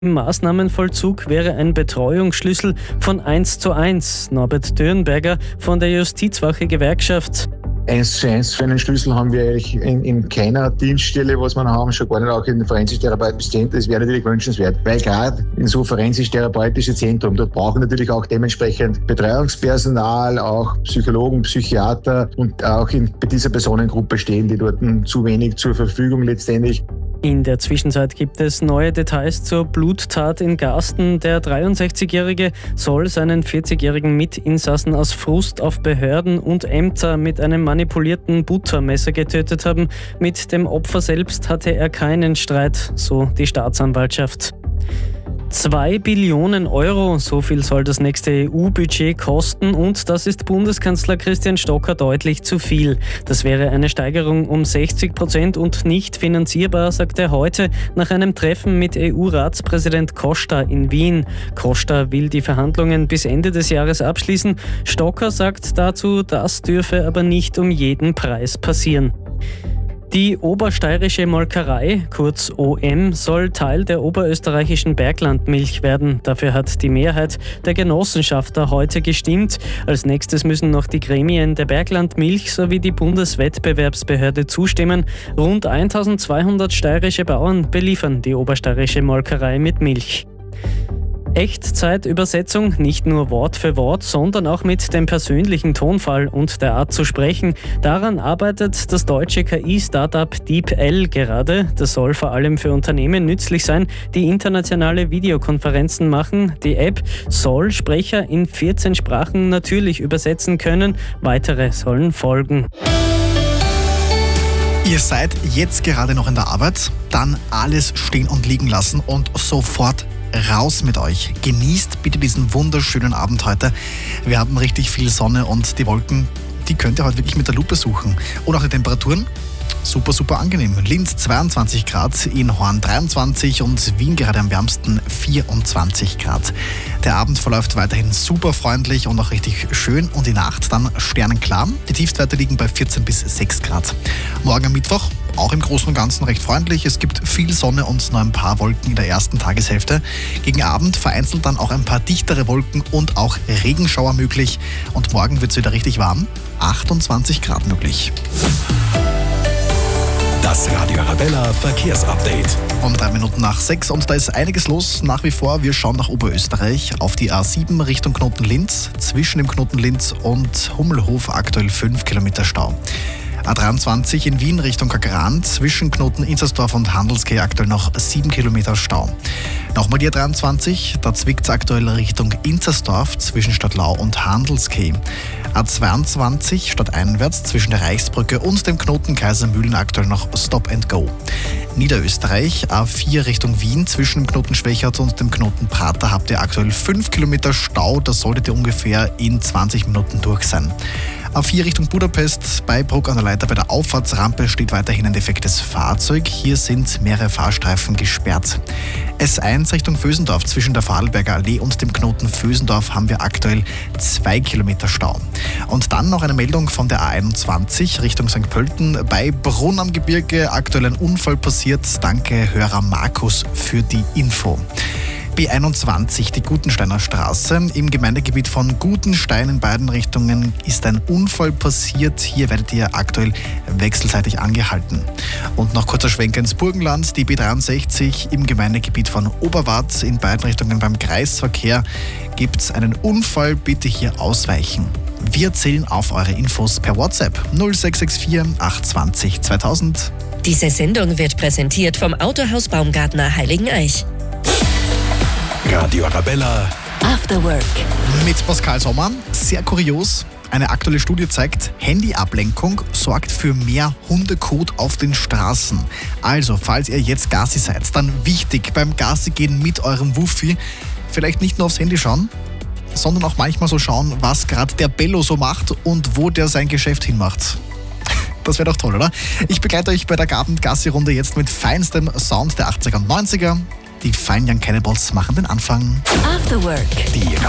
Im Maßnahmenvollzug wäre ein Betreuungsschlüssel von 1:1. Norbert Dürnberger von der Justizwache-Gewerkschaft. 1:1 für einen Schlüssel haben wir eigentlich in keiner Dienststelle, was wir haben, schon gar nicht auch in den forensisch-therapeutischen Zentren. Das wäre natürlich wünschenswert, weil gerade in so forensisch-therapeutische Zentren, dort brauchen natürlich auch dementsprechend Betreuungspersonal, auch Psychologen, Psychiater und auch bei dieser Personengruppe stehen die dort zu wenig zur Verfügung letztendlich. In der Zwischenzeit gibt es neue Details zur Bluttat in Garsten. Der 63-Jährige soll seinen 40-jährigen Mitinsassen aus Frust auf Behörden und Ämter mit einem manipulierten Buttermesser getötet haben. Mit dem Opfer selbst hatte er keinen Streit, so die Staatsanwaltschaft. 2 Billionen Euro, so viel soll das nächste EU-Budget kosten und das ist Bundeskanzler Christian Stocker deutlich zu viel. Das wäre eine Steigerung um 60% und nicht finanzierbar, sagt er heute nach einem Treffen mit EU-Ratspräsident Costa in Wien. Costa will die Verhandlungen bis Ende des Jahres abschließen. Stocker sagt dazu, das dürfe aber nicht um jeden Preis passieren. Die Obersteirische Molkerei, kurz OM, soll Teil der oberösterreichischen Berglandmilch werden. Dafür hat die Mehrheit der Genossenschafter heute gestimmt. Als nächstes müssen noch die Gremien der Berglandmilch sowie die Bundeswettbewerbsbehörde zustimmen. Rund 1200 steirische Bauern beliefern die Obersteirische Molkerei mit Milch. Echtzeitübersetzung, nicht nur Wort für Wort, sondern auch mit dem persönlichen Tonfall und der Art zu sprechen. Daran arbeitet das deutsche KI-Startup DeepL gerade. Das soll vor allem für Unternehmen nützlich sein, die internationale Videokonferenzen machen. Die App soll Sprecher in 14 Sprachen natürlich übersetzen können. Weitere sollen folgen. Ihr seid jetzt gerade noch in der Arbeit, dann alles stehen und liegen lassen und sofort raus mit euch. Genießt bitte diesen wunderschönen Abend heute. Wir haben richtig viel Sonne und die Wolken, die könnt ihr heute wirklich mit der Lupe suchen. Und auch die Temperaturen, super, super angenehm. Linz 22 Grad, in Horn 23 und Wien gerade am wärmsten 24 Grad. Der Abend verläuft weiterhin super freundlich und auch richtig schön und die Nacht dann sternenklar. Die Tiefstwerte liegen bei 14 bis 6 Grad. Morgen am Mittwoch auch im Großen und Ganzen recht freundlich. Es gibt viel Sonne und nur ein paar Wolken in der ersten Tageshälfte. Gegen Abend vereinzelt dann auch ein paar dichtere Wolken und auch Regenschauer möglich. Und morgen wird es wieder richtig warm, 28 Grad möglich. Das Radio Arabella Verkehrsupdate. Um 3 Minuten nach 6 und da ist einiges los nach wie vor. Wir schauen nach Oberösterreich auf die A7 Richtung Knoten Linz. Zwischen dem Knoten Linz und Hummelhof aktuell 5 Kilometer Stau. A23 in Wien Richtung Kagran, zwischen Knoten Inzersdorf und Handelskeh aktuell noch 7 Kilometer Stau. Nochmal die A23, da zwickt es aktuell Richtung Inzersdorf zwischen Stadtlau und Handelskeh. A22 stadteinwärts zwischen der Reichsbrücke und dem Knoten Kaisermühlen aktuell noch Stop and Go. Niederösterreich, A4 Richtung Wien zwischen dem Knoten Schwechat und dem Knoten Prater habt ihr aktuell 5 Kilometer Stau, das solltet ihr ungefähr in 20 Minuten durch sein. A4 Richtung Budapest, bei Bruck an der Leiter bei der Auffahrtsrampe steht weiterhin ein defektes Fahrzeug. Hier sind mehrere Fahrstreifen gesperrt. S1 Richtung Vösendorf zwischen der Vorarlberger Allee und dem Knoten Vösendorf haben wir aktuell 2 Kilometer Stau. Und dann noch eine Meldung von der A21 Richtung St. Pölten. Bei Brunn am Gebirge aktuell ein Unfall passiert. Danke Hörer Markus für die Info. B21, die Gutensteiner Straße. Im Gemeindegebiet von Gutenstein in beiden Richtungen ist ein Unfall passiert. Hier werdet ihr aktuell wechselseitig angehalten. Und noch kurzer Schwenk ins Burgenland. Die B63 im Gemeindegebiet von Oberwart in beiden Richtungen beim Kreisverkehr gibt es einen Unfall. Bitte hier ausweichen. Wir zählen auf eure Infos per WhatsApp 0664 820 2000. Diese Sendung wird präsentiert vom Autohaus Baumgartner Heiligeneich. Radio Arabella After Work. Mit Pascal Sommer. Sehr kurios. Eine aktuelle Studie zeigt, Handyablenkung sorgt für mehr Hundekot auf den Straßen. Also, falls ihr jetzt Gassi seid, dann wichtig beim Gassi gehen mit eurem Wuffi vielleicht nicht nur aufs Handy schauen, sondern auch manchmal so schauen, was gerade der Bello so macht und wo der sein Geschäft hinmacht. Das wäre doch toll, oder? Ich begleite euch bei der Abend-Gassi-Runde jetzt mit feinstem Sound der 80er und 90er. Die Fine Young Cannibals machen den Anfang. After Work. Die